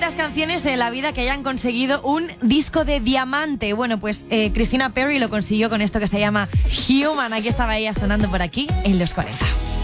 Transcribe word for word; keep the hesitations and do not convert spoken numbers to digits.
las canciones de la vida que hayan conseguido un disco de diamante. Bueno, pues eh, Christina Perri lo consiguió con esto que se llama Human. Aquí estaba ella sonando por aquí en los cuarenta.